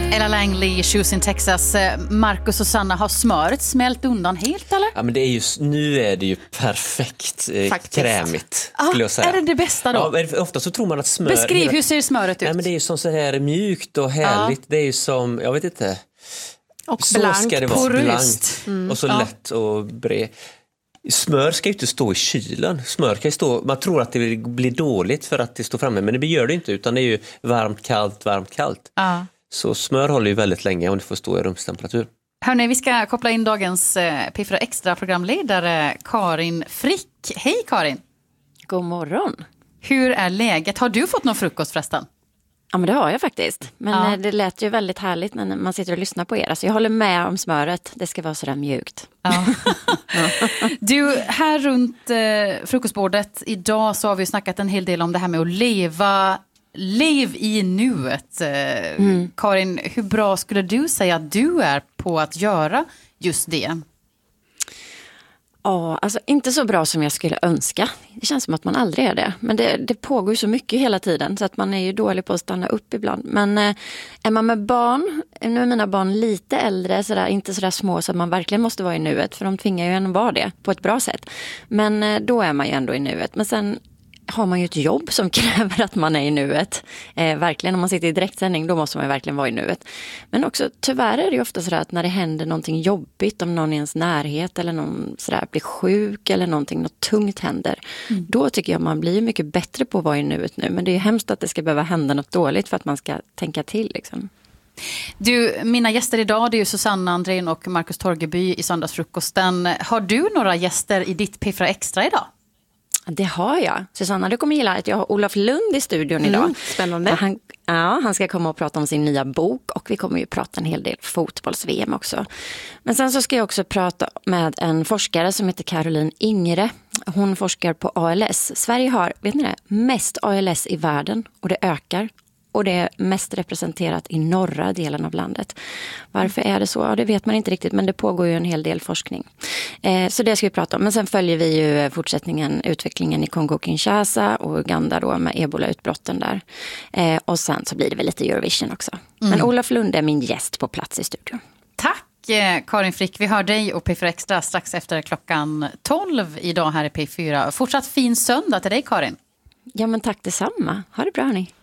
Ella Langley, Shoes in Texas. Marcus och Sanna, har smöret smält undan helt eller? Ja, men det är ju, nu är det ju perfekt krämigt skulle jag säga. Är det bästa då? Ja, ofta så tror man att smör... Beskriv, hur ser smöret ut? Nej, men det är ju som så här mjukt och härligt. Det är ju som, jag vet inte. Och så blankt, ska det vara, poröst. blankt och så lätt och bred. Smör ska ju inte stå i kylen. Smör kan ju stå, man tror att det blir dåligt för att det står framme, men det gör det inte, utan det är ju varmt, kallt. Så smör håller ju väldigt länge om det får stå i rumstemperatur. Hörrni, vi ska koppla in dagens P4 Extra programledare Karin Frick. Hej Karin! God morgon! Hur är läget? Har du fått någon frukost förresten? Ja, men det har jag faktiskt. Men det lät ju väldigt härligt när man sitter och lyssnar på er. Alltså jag håller med om smöret. Det ska vara sådär mjukt. Ja. Du, här runt frukostbordet idag så har vi snackat en hel del om det här med att lev i nuet. Karin, hur bra skulle du säga att du är på att göra just det? Ja, alltså inte så bra som jag skulle önska. Det känns som att man aldrig är det. Men det pågår ju så mycket hela tiden så att man är ju dålig på att stanna upp ibland. Men är man med barn, nu är mina barn lite äldre, inte sådär små så att man verkligen måste vara i nuet. För de tvingar ju en att vara det på ett bra sätt. Men då är man ju ändå i nuet. Men sen har man ju ett jobb som kräver att man är i nuet. Verkligen, om man sitter i direktsändning då måste man ju verkligen vara i nuet. Men också tyvärr är det ju ofta sådär att när det händer någonting jobbigt, om någon i ens närhet eller någon sådär blir sjuk eller något tungt händer. Då tycker jag man blir mycket bättre på att vara i nuet nu. Men det är ju hemskt att det ska behöva hända något dåligt för att man ska tänka till liksom. Du, mina gäster idag det är ju Susanna Andrén och Marcus Torgeby i Söndagsfrukosten. Har du några gäster i ditt P4 Extra idag? Det har jag. Susanna, du kommer gilla att jag har Olof Lund i studion idag. Spännande. Han ska komma och prata om sin nya bok och vi kommer ju prata en hel del fotbolls-VM också. Men sen så ska jag också prata med en forskare som heter Caroline Ingre. Hon forskar på ALS. Sverige har, vet ni det, mest ALS i världen och det ökar. Och det är mest representerat i norra delen av landet. Varför är det så? Ja, det vet man inte riktigt, men det pågår ju en hel del forskning. Så det ska vi prata om. Men sen följer vi ju utvecklingen i Kongo-Kinshasa och Uganda då med ebola-utbrotten där. Och sen så blir det väl lite Eurovision också. Men Olof Lund är min gäst på plats i studion. Tack Karin Frick, vi hör dig och P4 Extra strax efter klockan 12 idag här i P4. Fortsatt fin söndag till dig Karin. Ja men tack detsamma. Ha det bra hörni.